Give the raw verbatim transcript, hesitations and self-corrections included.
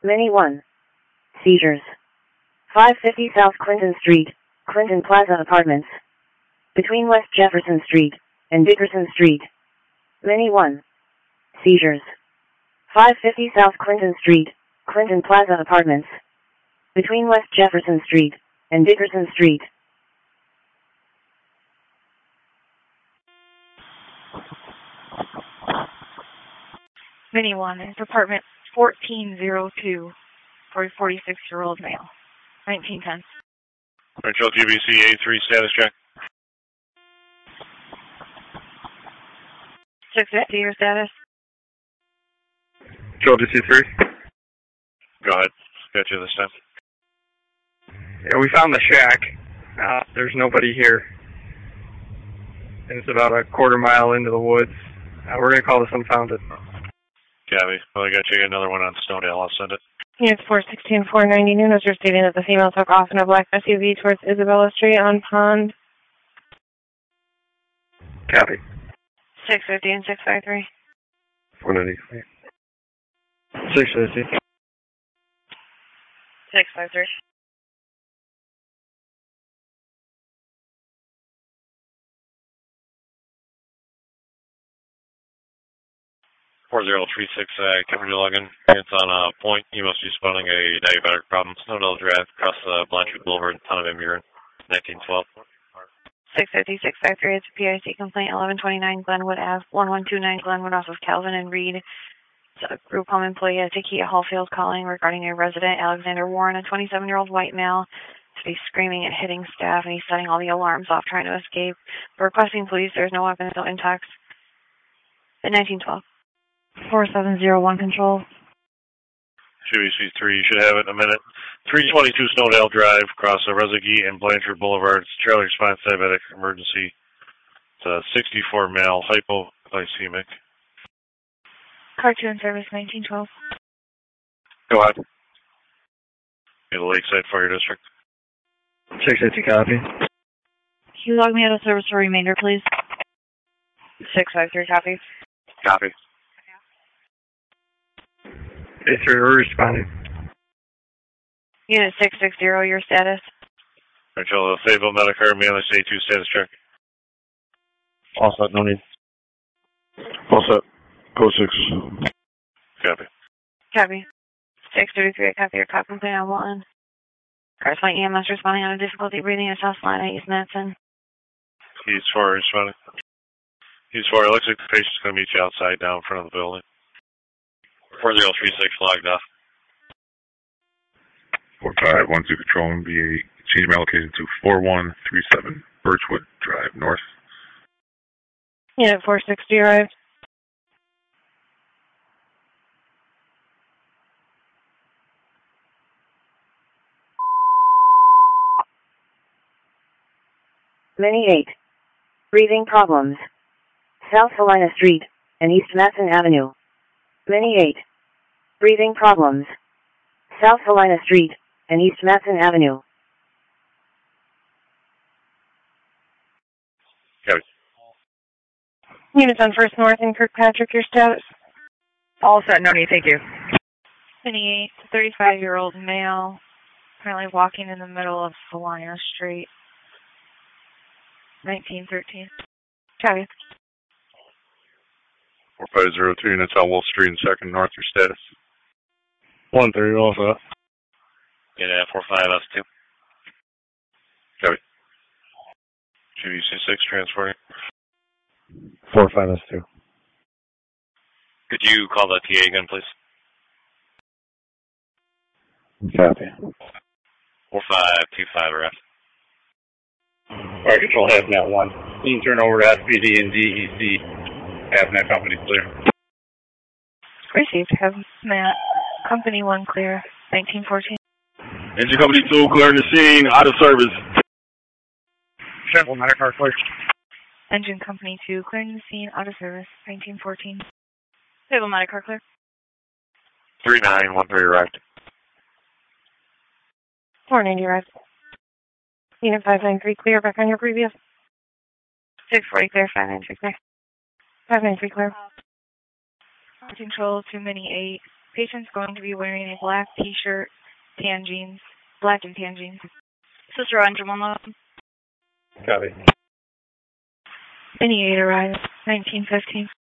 Mini one. Seizures. five fifty South Clinton Street, Clinton Plaza Apartments. Between West Jefferson Street and Dickerson Street. Mini one. Seizures. five fifty South Clinton Street, Clinton Plaza Apartments. Between West Jefferson Street and Dickerson Street. Mini one is apartment fourteen oh two for a forty-six-year-old male. nineteen ten. Control G B C A three status check. six fifty, your status. Control G C three. Go ahead. Got you this time. Yeah, we found the shack. Uh, there's nobody here. And it's about a quarter mile into the woods. Uh, we're going to call this unfounded. Gabby, well, I got you another one on Stonedale. I'll send it. Units four sixteen, four ninety, Nunos are stating that the female took off in a black S U V towards Isabella Street on Pond. Copy. six fifty and six five three. four ninety. six fifty. six five three. four zero three six, uh, Cameron Logan. It's on a uh, point. You must be spotting a diabetic problem. Stonedale Drive across the uh, Blanchard Boulevard, town of Van Buren, nineteen twelve. six fifty, six five three, it's a P I C complaint, eleven twenty-nine Glenwood Ave, one one two nine Glenwood off of Calvin and Reed. It's a group home employee at Takia Hallfield calling regarding a resident, Alexander Warren, a twenty-seven-year-old white male. He's screaming and hitting staff, and he's setting all the alarms off, trying to escape. We're requesting police. There's no weapons, no intox. At nineteen twelve. four seven zero one control. G B C three, you should have it in a minute. three twenty-two Stonedale Drive, across the Rezegui and Blanchard Boulevard. It's Charlie response diabetic emergency. It's a sixty-four male, hypoglycemic. Car two in service, nineteen twelve. Go ahead. In the Lakeside Fire District. six fifty, copy. Can you log me out of service for remainder, please? six five three, copy. Copy. A three, we're responding. Unit six six zero, your status. Control Fayetteville Medicare, Manless A two status check. All set, no need. All set. Code six. Copy. Copy. six thirty-three, copy your cop complaint on Walton. Carson E M S responding on a difficulty breathing at South Line at East Matson. He's four responding. He's four. It looks like the patient's going to meet you outside down in front of the building. four zero three six logged off. four five one two Control M V A. Change my location to four one three seven Birchwood Drive North. Unit four sixty arrived. Mini eight. Breathing problems. South Salina Street and East Matson Avenue. Mini eight. Breathing problems. South Salina Street and East Matson Avenue. Copy. Units on First North and Kirkpatrick, your status. All set, no need, thank you. Mini eight, thirty-five-year-old male, currently walking in the middle of Salina Street. nineteen thirteen. Copy. four five zero two units on Wolf Street and second North, your status. one thirty, all set. Get a four five S two. Copy. G B C six transporting. four five S two. Could you call the T A again, please? Copy. four five two five arrest. Fire Control Hazmat one. You can turn over to S P D and D E C. Hazmat Company clear. Received. Hazmat Company one clear. nineteen fourteen. Engine Company two clearing the scene, out of service. Central Medicare clear. Engine Company two clearing the scene, out of service. nineteen fourteen. Table Medicare clear. three nine one three arrived. four ninety arrived. Unit five nine three clear, back on your previous. six forty clear, five nine three clear. five nine three clear. Control two Mini eight, Patient's going to be wearing a black t-shirt, tan jeans, black and tan jeans. Sister engine one low. Copy. Mini eight arrives, nineteen fifteen.